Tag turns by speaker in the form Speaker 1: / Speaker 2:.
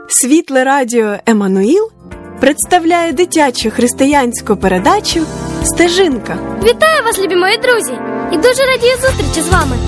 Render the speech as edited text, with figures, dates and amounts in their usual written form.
Speaker 1: Світле радіо «Еммануїл» представляє дитячу християнську передачу «Стежинка».
Speaker 2: Вітаю вас, любі мої друзі! І дуже радію зустрічі з вами.